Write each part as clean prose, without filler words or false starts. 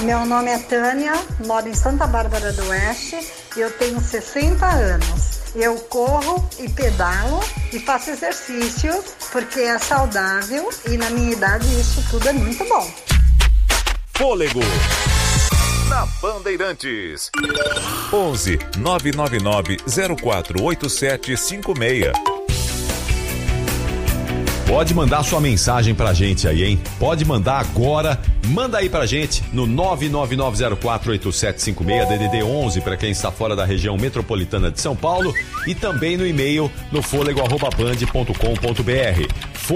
Meu nome é Tânia, moro em Santa Bárbara do Oeste e eu tenho 60 anos. Eu corro e pedalo e faço exercícios porque é saudável e na minha idade isso tudo é muito bom. Fôlego na Bandeirantes. 11 999 048756. Pode mandar sua mensagem pra gente aí, hein? Pode mandar agora. Manda aí pra gente no 999048756, DDD 11 para quem está fora da região metropolitana de São Paulo e também no e-mail no fôlego@band.com.br.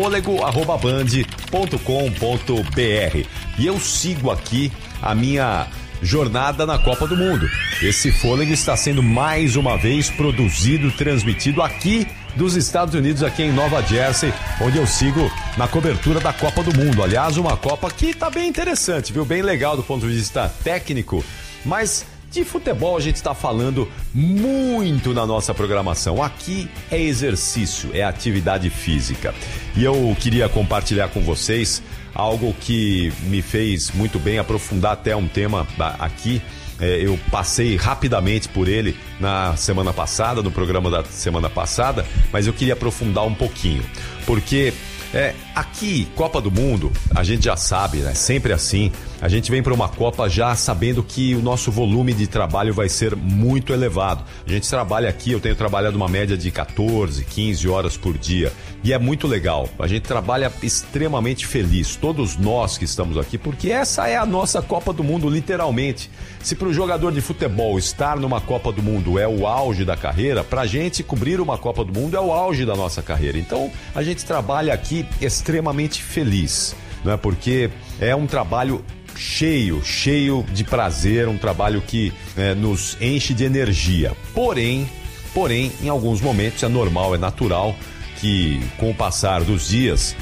fôlego@band.com.br. E eu sigo aqui a minha jornada na Copa do Mundo. Esse Fôlego está sendo mais uma vez produzido, transmitido aqui dos Estados Unidos, aqui em Nova Jersey, onde eu sigo na cobertura da Copa do Mundo. Aliás, uma Copa que tá bem interessante, viu? Bem legal do ponto de vista técnico, mas de futebol a gente está falando muito na nossa programação. Aqui é exercício, é atividade física. E eu queria compartilhar com vocês algo que me fez muito bem aprofundar até um tema aqui. Eu passei rapidamente por ele na semana passada, no programa da semana passada, mas eu queria aprofundar um pouquinho, porque aqui, Copa do Mundo, a gente já sabe, né? Sempre assim, a gente vem para uma Copa já sabendo que o nosso volume de trabalho vai ser muito elevado. A gente trabalha aqui, eu tenho trabalhado uma média de 14, 15 horas por dia, e é muito legal. A gente trabalha extremamente feliz, todos nós que estamos aqui, porque essa é a nossa Copa do Mundo, literalmente. Se para o jogador de futebol estar numa Copa do Mundo é o auge da carreira, para a gente cobrir uma Copa do Mundo é o auge da nossa carreira. Então, a gente trabalha aqui extremamente feliz, não é? Porque é um trabalho cheio de prazer, um trabalho que nos enche de energia. Porém, em alguns momentos é normal, é natural que com o passar dos dias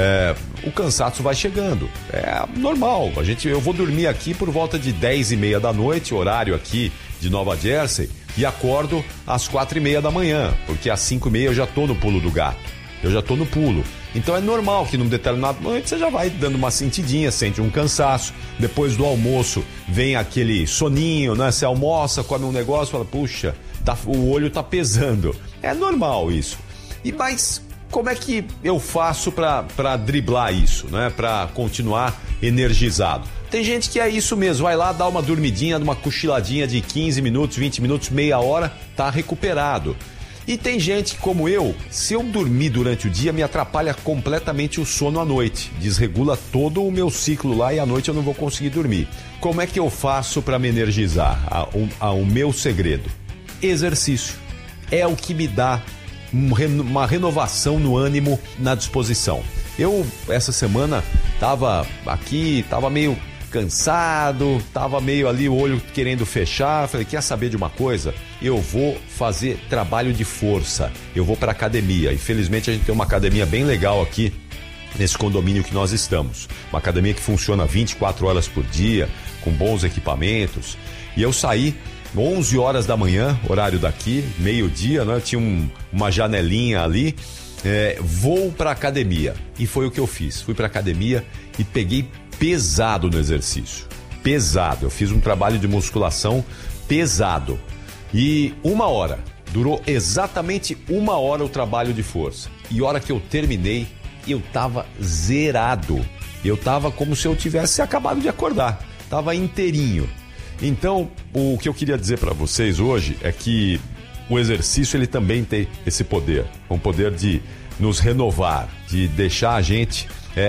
o cansaço vai chegando. É normal. Eu vou dormir aqui por volta de 10h30 da noite, horário aqui de Nova Jersey, e acordo às 4h30 da manhã, porque às 5h30 eu já tô no pulo do gato. Eu já tô no pulo. Então é normal que num determinado momento você já vai dando uma sentidinha, sente um cansaço. Depois do almoço vem aquele soninho, né? Você almoça, come um negócio, fala, puxa, o olho tá pesando. É normal isso. Mas como é que eu faço para driblar isso, né? Para continuar energizado? Tem gente que é isso mesmo, vai lá, dá uma dormidinha, uma cochiladinha de 15 minutos, 20 minutos, meia hora, tá recuperado. E tem gente como eu, se eu dormir durante o dia, me atrapalha completamente o sono à noite. Desregula todo o meu ciclo lá e à noite eu não vou conseguir dormir. Como é que eu faço para me energizar? O meu segredo: exercício. É o que me dá uma renovação no ânimo, na disposição. Eu, essa semana, tava meio cansado, tava meio ali o olho querendo fechar. Falei, quer saber de uma coisa? Eu vou fazer trabalho de força, eu vou para academia. Infelizmente a gente tem uma academia bem legal aqui nesse condomínio que nós estamos, uma academia que funciona 24 horas por dia, com bons equipamentos. E eu saí 11 horas da manhã, horário daqui, meio-dia, né? Tinha uma janelinha ali. Vou para academia, e foi o que eu fiz. Fui para academia e peguei pesado no exercício, pesado. Eu fiz um trabalho de musculação pesado e durou exatamente 1 hora o trabalho de força. E a hora que eu terminei, eu tava zerado. Eu tava como se eu tivesse acabado de acordar, tava inteirinho. Então, o que eu queria dizer para vocês hoje é que o exercício ele também tem esse poder, um poder de nos renovar, de deixar a gente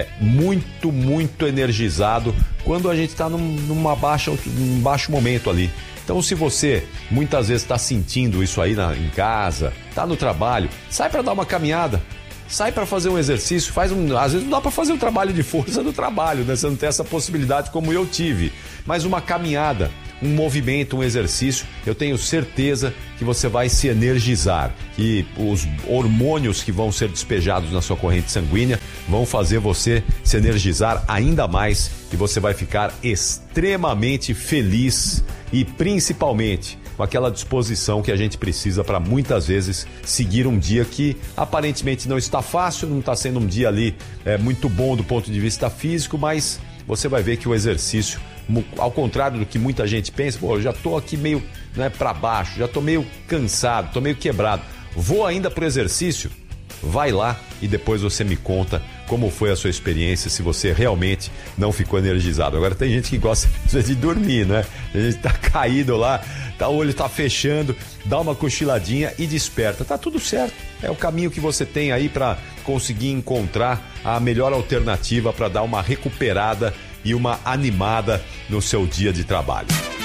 muito energizado quando a gente está num baixo momento ali. Então, se você muitas vezes está sentindo isso aí em casa, está no trabalho, sai para dar uma caminhada, sai para fazer um exercício, às vezes não dá para fazer um trabalho de força no trabalho, né? Você não tem essa possibilidade como eu tive, mas uma caminhada, um movimento, um exercício, eu tenho certeza que você vai se energizar, que os hormônios que vão ser despejados na sua corrente sanguínea vão fazer você se energizar ainda mais e você vai ficar extremamente feliz e principalmente com aquela disposição que a gente precisa para muitas vezes seguir um dia que aparentemente não está fácil, não está sendo um dia ali muito bom do ponto de vista físico, mas você vai ver que o exercício ao contrário do que muita gente pensa, pô, eu já tô aqui meio, né, para baixo, já tô meio cansado, tô meio quebrado, vou ainda pro exercício? Vai lá e depois você me conta como foi a sua experiência, se você realmente não ficou energizado. Agora tem gente que gosta de dormir, né? A gente tá caído lá, o olho tá fechando, dá uma cochiladinha e desperta. Tá tudo certo. É o caminho que você tem aí para conseguir encontrar a melhor alternativa para dar uma recuperada e uma animada no seu dia de trabalho.